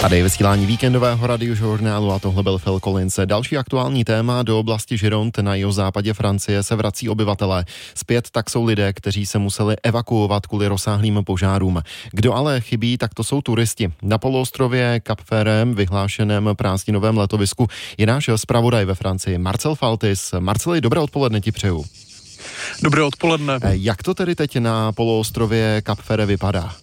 Tady vysílání víkendového radiožurnálu a tohle byl Phil Collins. Další aktuální téma: do oblasti Gironde na jihozápadě Francie se vrací obyvatelé. Zpět tak jsou lidé, kteří se museli evakuovat kvůli rozsáhlým požárům. Kdo ale chybí, tak to jsou turisti. Na poloostrově Cap Ferret, vyhlášeném prázdninovém letovisku, je náš zpravodaj ve Francii Marcel Faltis. Marceli, dobré odpoledne ti přeju. Dobré odpoledne. Jak to tedy teď na poloostrově Cap Ferret vypadá?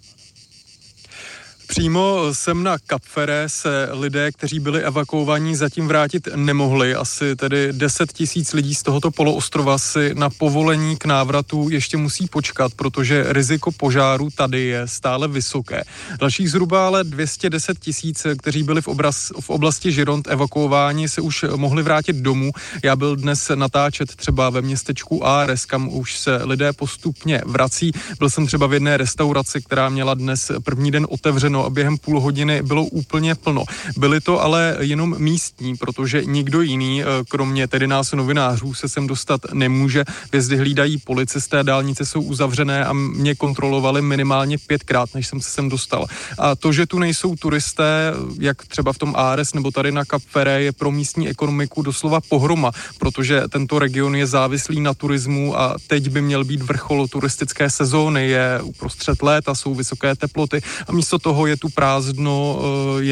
Přímo sem na Cap Ferret se lidé, kteří byli evakuovaní, zatím vrátit nemohli. Asi tedy 10 000 lidí z tohoto poloostrova si na povolení k návratu ještě musí počkat, protože riziko požáru tady je stále vysoké. Dalších zhruba ale 210 000, kteří byli v oblasti Gironde evakuováni, se už mohli vrátit domů. Já byl dnes natáčet třeba ve městečku Arles, kam už se lidé postupně vrací. Byl jsem třeba v jedné restauraci, která měla dnes první den otevřeno a během půl hodiny bylo úplně plno. Byli to ale jenom místní, protože nikdo jiný, kromě tedy nás novinářů, se sem dostat nemůže. Vjezdy hlídají policisté, dálnice jsou uzavřené a mě kontrolovali minimálně 5krát, než jsem se sem dostal. A to, že tu nejsou turisté, jak třeba v tom Arles nebo tady na Cap Ferret, je pro místní ekonomiku doslova pohroma, protože tento region je závislý na turismu a teď by měl být vrchol turistické sezóny, je uprostřed léta, jsou vysoké teploty a místo toho je tu prázdno,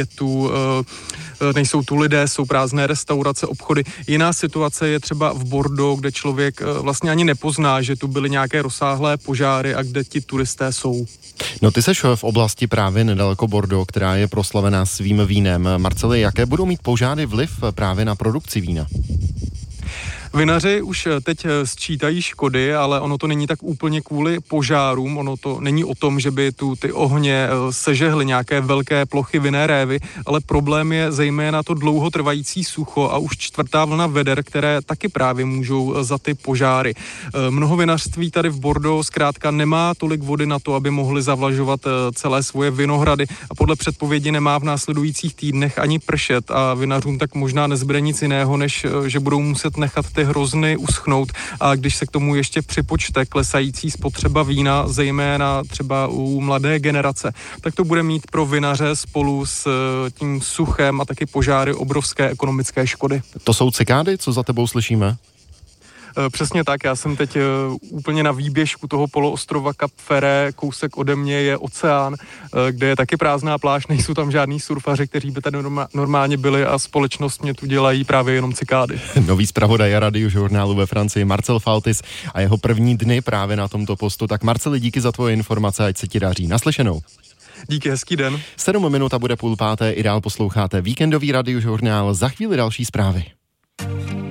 nejsou tu lidé, jsou prázdné restaurace, obchody. Jiná situace je třeba v Bordeaux, kde člověk vlastně ani nepozná, že tu byly nějaké rozsáhlé požáry a kde ti turisté jsou. No, ty seš v oblasti právě nedaleko Bordeaux, která je proslavená svým vínem. Marceli, jaké budou mít požáry vliv právě na produkci vína? Vinaři už teď sčítají škody, ale ono to není tak úplně kvůli požárům, ono to není o tom, že by tu ty ohně sežehly nějaké velké plochy vinné révy, ale problém je zejména to dlouhotrvající sucho a už 4. vlna veder, které taky právě můžou za ty požáry. Mnoho vinařství tady v Bordeaux zkrátka nemá tolik vody na to, aby mohli zavlažovat celé svoje vinohrady a podle předpovědi nemá v následujících týdnech ani pršet a vinařům tak možná nezbyde nic jiného, než že budou muset nechat ty hrozny uschnout a když se k tomu ještě připočte klesající spotřeba vína, zejména třeba u mladé generace, tak to bude mít pro vinaře spolu s tím suchem a taky požáry obrovské ekonomické škody. To jsou cikády, co za tebou slyšíme? Přesně tak, já jsem teď úplně na výběžku toho poloostrova Cap Ferret, kousek ode mě je oceán, kde je taky prázdná pláž, nejsou tam žádný surfaři, kteří by tady normálně byli a společnost mě tu dělají právě jenom cikády. Nový zpravodaj radiožurnálu ve Francii Marcel Faltis a jeho první dny právě na tomto postu. Tak Marceli, díky za tvoje informace, ať se ti daří. Naslyšenou. Díky, hezký den. 7 minut a bude 4:30, i dál posloucháte víkendový radiožurnál, za chvíli další zprávy.